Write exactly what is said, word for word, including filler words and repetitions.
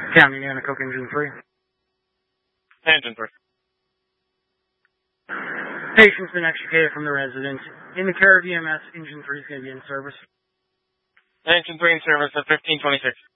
County Nanticoke Engine three. Engine three. Patient's been extricated from the residence. In the care of E M S, Engine three is going to be in service. Engine three in service at fifteen twenty-six.